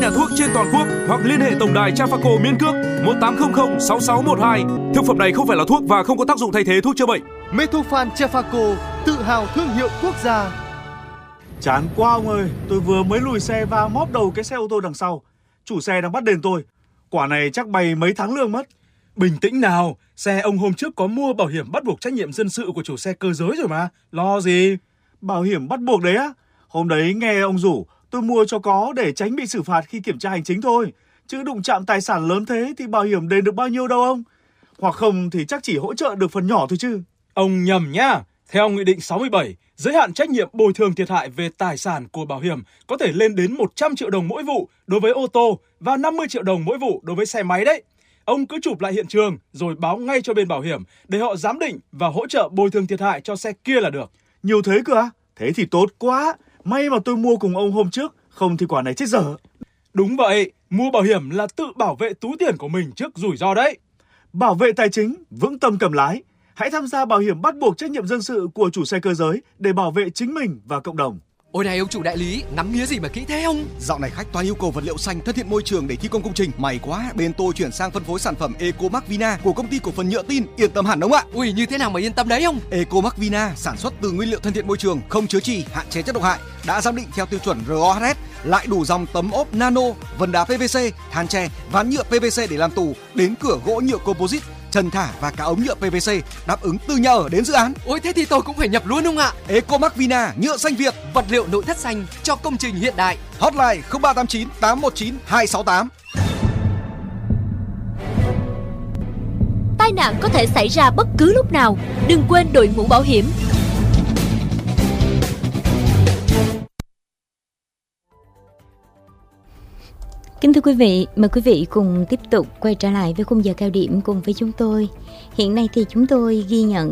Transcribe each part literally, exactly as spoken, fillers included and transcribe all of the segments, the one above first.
nhà thuốc trên toàn quốc hoặc liên hệ tổng đài Trafaco miễn cước một tám không không sáu sáu một hai. Thực phẩm này không phải là thuốc và không có tác dụng thay thế thuốc chữa bệnh. Metofan Trafaco, tự hào thương hiệu quốc gia. Chán quá ông ơi, tôi vừa mới lùi xe và móp đầu cái xe ô tô đằng sau. Chủ xe đang bắt đền tôi. Quả này chắc bay mấy tháng lương mất. Bình tĩnh nào, xe ông hôm trước có mua bảo hiểm bắt buộc trách nhiệm dân sự của chủ xe cơ giới rồi mà, lo gì? Bảo hiểm bắt buộc đấy á? Hôm đấy nghe ông rủ, tôi mua cho có để tránh bị xử phạt khi kiểm tra hành chính thôi. Chứ đụng chạm tài sản lớn thế thì bảo hiểm đền được bao nhiêu đâu ông? Hoặc không thì chắc chỉ hỗ trợ được phần nhỏ thôi chứ. Ông nhầm nhá. Theo Nghị định sáu mươi bảy, giới hạn trách nhiệm bồi thường thiệt hại về tài sản của bảo hiểm có thể lên đến một trăm triệu đồng mỗi vụ đối với ô tô và năm mươi triệu đồng mỗi vụ đối với xe máy đấy. Ông cứ chụp lại hiện trường rồi báo ngay cho bên bảo hiểm để họ giám định và hỗ trợ bồi thường thiệt hại cho xe kia là được. Nhiều thế cơ à? Thế thì tốt quá. May mà tôi mua cùng ông hôm trước, không thì quả này chết dở. Đúng vậy, mua bảo hiểm là tự bảo vệ túi tiền của mình trước rủi ro đấy. Bảo vệ tài chính, vững tâm cầm lái. Hãy tham gia bảo hiểm bắt buộc trách nhiệm dân sự của chủ xe cơ giới để bảo vệ chính mình và cộng đồng. Ôi này ông chủ đại lý, ngắm nghía gì mà kỹ thế ông? Dạo này khách toàn yêu cầu vật liệu xanh thân thiện môi trường để thi công công trình. May quá, bên tôi chuyển sang phân phối sản phẩm Ecomac Vina của công ty cổ phần nhựa tin, yên tâm hẳn ông ạ. Ui, như thế nào mà yên tâm đấy ông? Ecomac Vina sản xuất từ nguyên liệu thân thiện môi trường, không chứa chì, hạn chế chất độc hại, đã giám định theo tiêu chuẩn rờ o hát ét, lại đủ dòng tấm ốp nano, vân đá pê vê xê, than tre, ván nhựa pê vê xê để làm tủ, đến cửa gỗ nhựa composite, trần thả và cả ống nhựa pê vê xê, đáp ứng từ nhà ở đến dự án. Ôi thế thì tôi cũng phải nhập luôn ông ạ. Ecomac Vina, nhựa xanh Việt, vật liệu nội thất xanh cho công trình hiện đại. Hotline không ba tám chín tám một chín hai sáu tám. Tai nạn có thể xảy ra bất cứ lúc nào, đừng quên đội mũ bảo hiểm. Kính thưa quý vị, mời quý vị cùng tiếp tục quay trở lại với khung giờ cao điểm cùng với chúng tôi. Hiện nay thì chúng tôi ghi nhận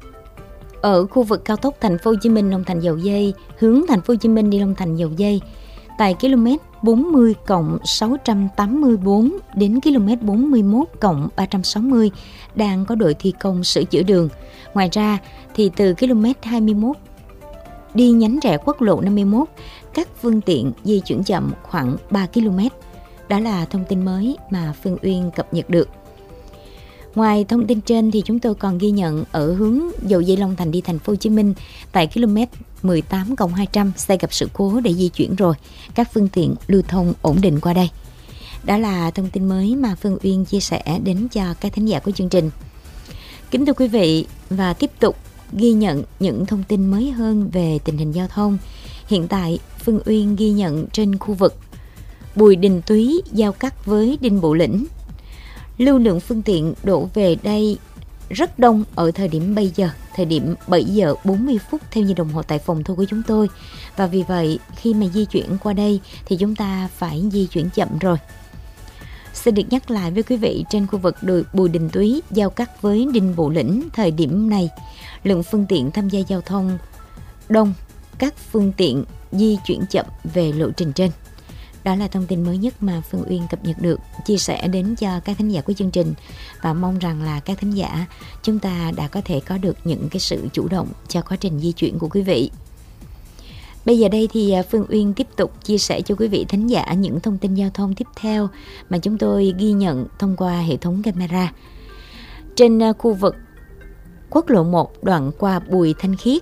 ở khu vực cao tốc Thành phố Hồ Chí Minh Long Thành Dầu Giây, hướng Thành phố Hồ Chí Minh đi Long Thành Dầu Giây, tại km bốn mươi cộng sáu trăm tám mươi tư đến km bốn mươi mốt cộng ba trăm sáu mươi đang có đội thi công sửa chữa đường. Ngoài ra thì từ km hai mươi mốt đi nhánh rẽ quốc lộ năm mươi mốt, các phương tiện di chuyển chậm khoảng ba ki lô mét. Đó là thông tin mới mà Phương Uyên cập nhật được. Ngoài thông tin trên thì chúng tôi còn ghi nhận ở hướng Dầu Giây Long Thành đi Thành phố Hồ Chí Minh tại km mười tám cộng hai trăm xe gặp sự cố để di chuyển rồi, các phương tiện lưu thông ổn định qua đây. Đó là thông tin mới mà Phương Uyên chia sẻ đến cho các thính giả của chương trình. Kính thưa quý vị, và tiếp tục ghi nhận những thông tin mới hơn về tình hình giao thông. Hiện tại Phương Uyên ghi nhận trên khu vực Bùi Đình Túy giao cắt với Đinh Bộ Lĩnh, lưu lượng phương tiện đổ về đây rất đông ở thời điểm bây giờ, thời điểm bảy giờ bốn mươi phút theo như đồng hồ tại phòng thu của chúng tôi. Và vì vậy khi mà di chuyển qua đây thì chúng ta phải di chuyển chậm rồi. Xin được nhắc lại với quý vị, trên khu vực đường Bùi Đình Túy giao cắt với Đinh Bộ Lĩnh, thời điểm này lượng phương tiện tham gia giao thông đông, các phương tiện di chuyển chậm về lộ trình trên. Đó là thông tin mới nhất mà Phương Uyên cập nhật được, chia sẻ đến cho các thính giả của chương trình, và mong rằng là các thính giả chúng ta đã có thể có được những cái sự chủ động cho quá trình di chuyển của quý vị. Bây giờ đây thì Phương Uyên tiếp tục chia sẻ cho quý vị thính giả những thông tin giao thông tiếp theo mà chúng tôi ghi nhận thông qua hệ thống camera. Trên khu vực quốc lộ một đoạn qua Bùi Thanh Khiết,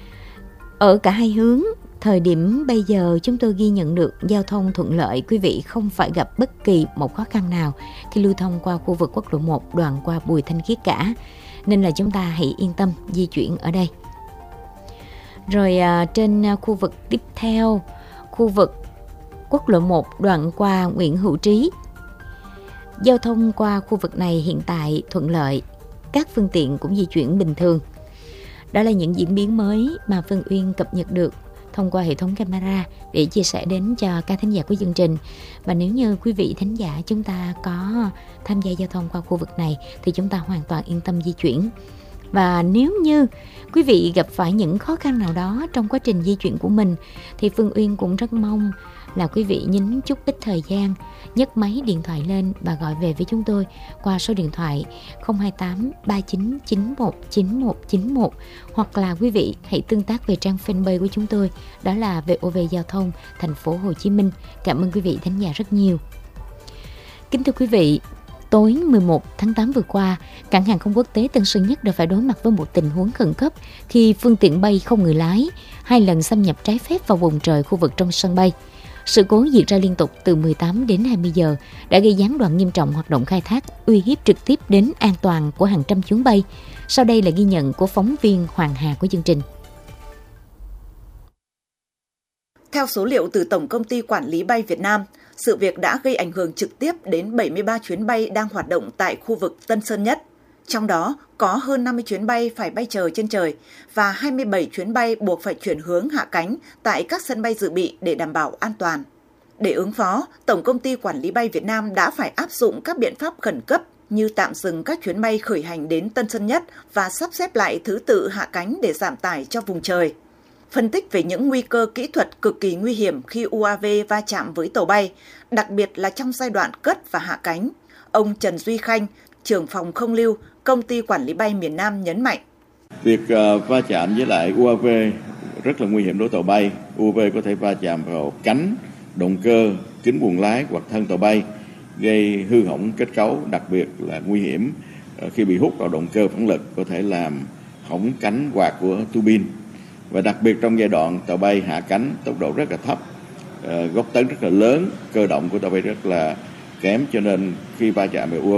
ở cả hai hướng, thời điểm bây giờ chúng tôi ghi nhận được giao thông thuận lợi, quý vị không phải gặp bất kỳ một khó khăn nào khi lưu thông qua khu vực quốc lộ một đoạn qua Bùi Thanh Khiết cả, nên là chúng ta hãy yên tâm di chuyển ở đây. Rồi à, trên khu vực tiếp theo, khu vực quốc lộ một đoạn qua Nguyễn Hữu Trí, giao thông qua khu vực này hiện tại thuận lợi, các phương tiện cũng di chuyển bình thường. Đó là những diễn biến mới mà Phương Uyên cập nhật được thông qua hệ thống camera để chia sẻ đến cho các thính giả của chương trình. Và nếu như quý vị thính giả chúng ta có tham gia giao thông qua khu vực này thì chúng ta hoàn toàn yên tâm di chuyển. Và nếu như quý vị gặp phải những khó khăn nào đó trong quá trình di chuyển của mình thì Phương Uyên cũng rất mong là quý vị nhín chút ít thời gian, nhấc máy điện thoại lên và gọi về với chúng tôi qua số điện thoại không hai tám ba chín chín một chín một chín một, hoặc là quý vị hãy tương tác về trang fanpage của chúng tôi, đó là vê o vê Giao thông Thành phố Hồ Chí Minh. Cảm ơn quý vị thính giả rất nhiều. Kính thưa quý vị, tối mười một tháng tám vừa qua, cảng hàng không quốc tế Tân Sơn Nhất đã phải đối mặt với một tình huống khẩn cấp khi phương tiện bay không người lái hai lần xâm nhập trái phép vào vùng trời khu vực trong sân bay. Sự cố diễn ra liên tục từ mười tám đến hai mươi giờ đã gây gián đoạn nghiêm trọng hoạt động khai thác, uy hiếp trực tiếp đến an toàn của hàng trăm chuyến bay. Sau đây là ghi nhận của phóng viên Hoàng Hà của chương trình. Theo số liệu từ Tổng Công ty Quản lý Bay Việt Nam, sự việc đã gây ảnh hưởng trực tiếp đến bảy mươi ba chuyến bay đang hoạt động tại khu vực Tân Sơn Nhất. Trong đó có hơn năm mươi chuyến bay phải bay chờ trên trời và hai mươi bảy chuyến bay buộc phải chuyển hướng hạ cánh tại các sân bay dự bị để đảm bảo an toàn. Để ứng phó, Tổng Công ty Quản lý Bay Việt Nam đã phải áp dụng các biện pháp khẩn cấp như tạm dừng các chuyến bay khởi hành đến Tân Sơn Nhất và sắp xếp lại thứ tự hạ cánh để giảm tải cho vùng trời. Phân tích về những nguy cơ kỹ thuật cực kỳ nguy hiểm khi u a vê va chạm với tàu bay, đặc biệt là trong giai đoạn cất và hạ cánh, ông Trần Duy Khanh, trưởng phòng không lưu, Công ty Quản lý Bay miền Nam nhấn mạnh. Việc uh, va chạm với lại u a vê rất là nguy hiểm đối với tàu bay. u a vê có thể va chạm vào cánh, động cơ, kính buồng lái hoặc thân tàu bay, gây hư hỏng kết cấu, đặc biệt là nguy hiểm uh, khi bị hút vào động cơ phản lực, có thể làm hỏng cánh quạt của tua bin. Và đặc biệt trong giai đoạn tàu bay hạ cánh, tốc độ rất là thấp, uh, góc tấn rất là lớn, cơ động của tàu bay rất là kém, cho nên khi va chạm với u a